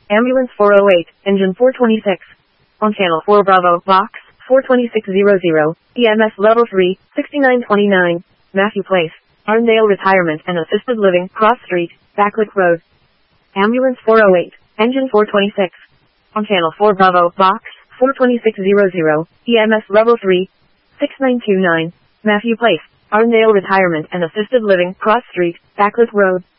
Ambulance 408, Engine 426. On Channel 4 Bravo, Box 42600, EMS Level 3, 6929, Matthew Place, Arndale Retirement and Assisted Living, Cross Street, Backlick Road. Ambulance 408, Engine 426. On Channel 4 Bravo, Box 42600, EMS Level 3, 6929, Matthew Place, Arndale Retirement and Assisted Living, Cross Street, Backlick Road.